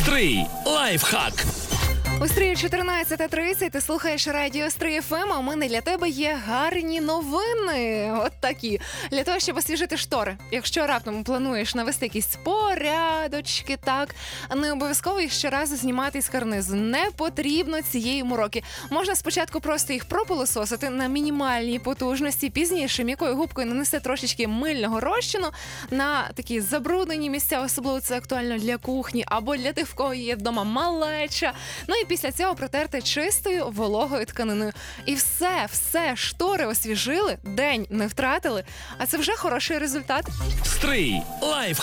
Стрий лайфхак. У Стрії 14:30 ти слухаєш радіо Стрий ФМ, а у мене для тебе є гарні новини. От такі. Для того, щоб освіжити штори. Якщо раптом плануєш навести якісь порядочки, так, не обов'язково їх щоразу знімати із карнизу. Не потрібно цієї мороки. Можна спочатку просто їх пропилососити на мінімальній потужності, пізніше м'якою губкою нанести трошечки мильного розчину на такі забруднені місця, особливо це актуально для кухні або для тих, в кого є вдома малеча. Ну і після цього протерти чистою вологою тканиною. І все, штори освіжили, день не втратили, а це вже хороший результат. Стрий лайфхак.